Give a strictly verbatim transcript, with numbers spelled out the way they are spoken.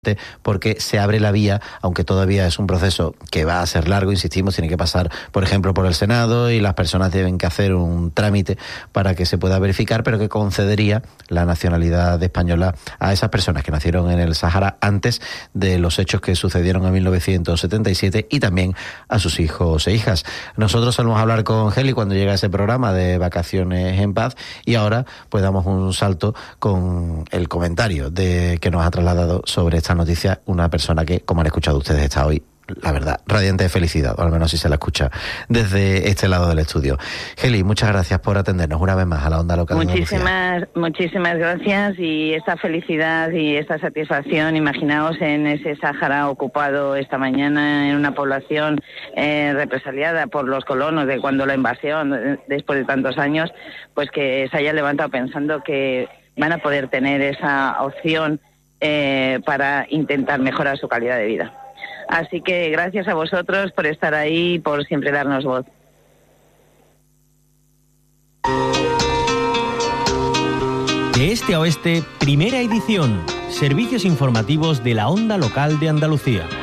porque se abre la vía, aunque todavía es un proceso que va a ser largo, insistimos, tiene que pasar, por ejemplo, por el Senado y las personas tienen que hacer un trámite para que se pueda verificar, pero que concedería la nacionalidad española a esas personas que nacieron en el Sáhara antes de los hechos que sucedieron en mil novecientos setenta y siete y también a sus hijos e hijas. Nosotros solemos hablar con Heli cuando llega ese programa de Vacaciones en Paz y ahora pues damos un salto con el comentario de que nos ha trasladado sobre esta noticia una persona que, como han escuchado ustedes, está hoy, la verdad, radiante de felicidad, o al menos si se la escucha desde este lado del estudio. Heli, muchas gracias por atendernos una vez más a la Onda Local de Muchísimas, muchísimas gracias, y esta felicidad y esta satisfacción, imaginaos en ese Sáhara ocupado esta mañana, en una población eh, represaliada por los colonos de cuando la invasión, después de tantos años, pues que se haya levantado pensando que van a poder tener esa opción Eh, para intentar mejorar su calidad de vida. Así que gracias a vosotros por estar ahí y por siempre darnos voz. De este a oeste, primera edición. Servicios informativos de la Onda Local de Andalucía.